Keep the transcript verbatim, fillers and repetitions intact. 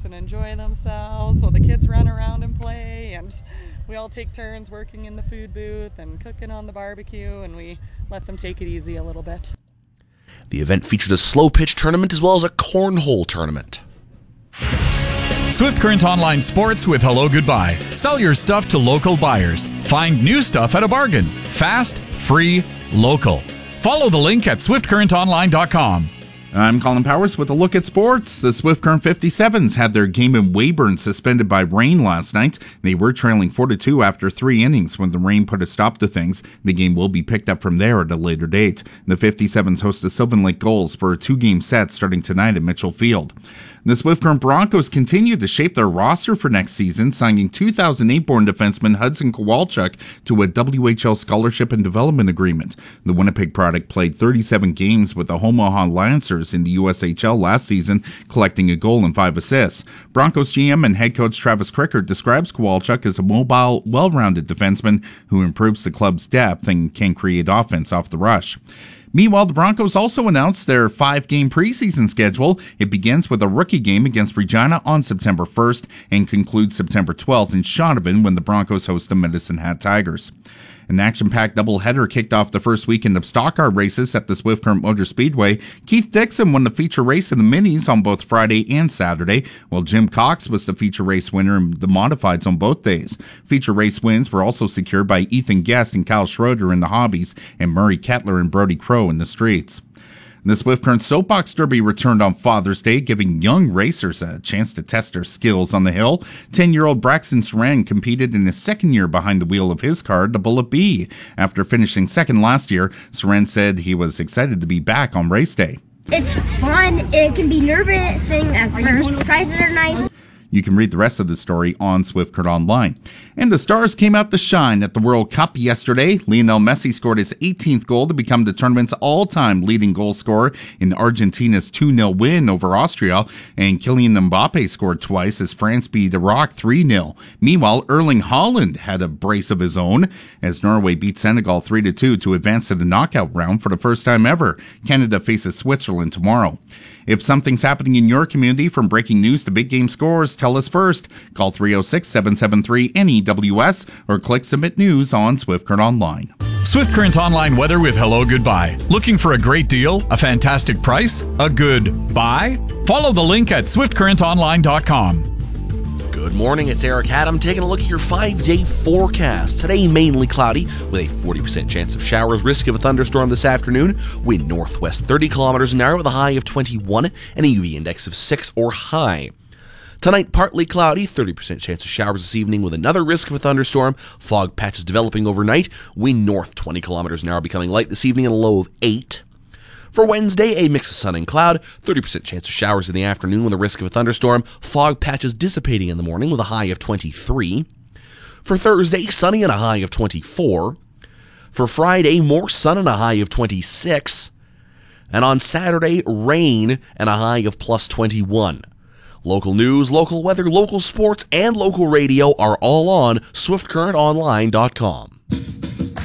relax and enjoy themselves. So the kids run around and play, and we all take turns working in the food booth and cooking on the barbecue, and we let them take it easy a little bit. The event featured a slow pitch tournament as well as a cornhole tournament. Swift Current Online Sports with Hello Goodbye. Sell your stuff to local buyers. Find new stuff at a bargain. Fast, free, local. Follow the link at swift current online dot com. I'm Colin Powers with a look at sports. The Swift Current fifty-sevens had their game in Weyburn suspended by rain last night. They were trailing four to two after three innings when the rain put a stop to things. The game will be picked up from there at a later date. The fifty-sevens host the Sylvan Lake Gulls for a two-game set starting tonight at Mitchell Field. The Swift Current Broncos continue to shape their roster for next season, signing two thousand eight born defenseman Hudson Kowalchuk to a W H L scholarship and development agreement. The Winnipeg product played thirty-seven games with the Omaha Lancers in the U S H L last season, collecting a goal and five assists. Broncos G M and head coach Travis Crickard describes Kowalchuk as a mobile, well-rounded defenseman who improves the club's depth and can create offense off the rush. Meanwhile, the Broncos also announced their five-game preseason schedule. It begins with a rookie game against Regina on September first and concludes September twelfth in Shaunavon when the Broncos host the Medicine Hat Tigers. An action-packed doubleheader kicked off the first weekend of stock car races at the Swift Current Motor Speedway. Keith Dixon won the feature race in the minis on both Friday and Saturday, while Jim Cox was the feature race winner in the modifieds on both days. Feature race wins were also secured by Ethan Guest and Kyle Schroeder in the hobbies and Murray Kettler and Brody Crow in the streets. The Swift Current Soapbox Derby returned on Father's Day, giving young racers a chance to test their skills on the hill. ten-year-old Braxton Saran competed in his second year behind the wheel of his car, the Bullet B. After finishing second last year, Saran said he was excited to be back on race day. It's fun. It can be nerve-wracking at first. The prizes are nice. You can read the rest of the story on Swift Current Online. And the Stars came out to shine at the World Cup yesterday. Lionel Messi scored his eighteenth goal to become the tournament's all-time leading goal scorer in Argentina's two nil win over Austria. And Kylian Mbappe scored twice as France beat Iraq three nil. Meanwhile, Erling Haaland had a brace of his own as Norway beat Senegal three to two to advance to the knockout round for the first time ever. Canada faces Switzerland tomorrow. If something's happening in your community, from breaking news to big game scores, tell us first. Call three oh six, seven seven three, N E W S or click Submit News on Swift Current Online. Swift Current Online weather with Hello Goodbye. Looking for a great deal, a fantastic price, a good buy? Follow the link at swift current online dot com. Good morning, it's Eric Adam taking a look at your five-day forecast. Today, mainly cloudy with a forty percent chance of showers, risk of a thunderstorm this afternoon. Wind northwest thirty kilometers an hour with a high of twenty-one and a U V index of six or high. Tonight, partly cloudy, thirty percent chance of showers this evening with another risk of a thunderstorm. Fog patches developing overnight. Wind north twenty kilometers an hour becoming light this evening and a low of eight. For Wednesday, a mix of sun and cloud, thirty percent chance of showers in the afternoon with a risk of a thunderstorm. Fog patches dissipating in the morning with a high of twenty-three. For Thursday, sunny and a high of twenty-four. For Friday, more sun and a high of twenty-six. And on Saturday, rain and a high of plus twenty-one. Local news, local weather, local sports, and local radio are all on swift current online dot com.